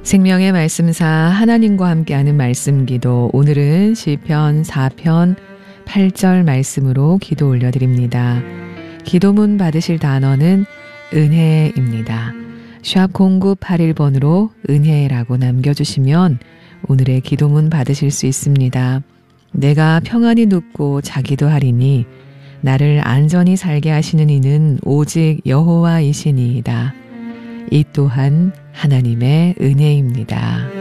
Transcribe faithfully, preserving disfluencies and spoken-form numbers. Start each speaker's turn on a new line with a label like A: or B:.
A: 생명의 말씀사 하나님과 함께하는 말씀기도, 오늘은 시편 사 편 팔 절 말씀으로 기도 올려드립니다. 기도문 받으실 단어는 은혜입니다. 샵 공구팔일 번으로 은혜라고 남겨주시면 오늘의 기도문 받으실 수 있습니다. 내가 평안히 눕고 자기도 하리니 나를 안전히 살게 하시는 이는 오직 여호와이시니이다. 이 또한 하나님의 은혜입니다.